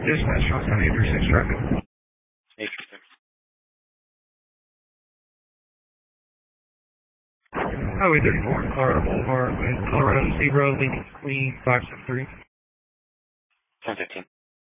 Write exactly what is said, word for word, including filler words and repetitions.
Dispatch, Charlestown eight three six traffic. eight three six. Highway thirty-four, Colorado Boulevard, Colorado Zebra, Lincoln Queen five six three. ten fifteen.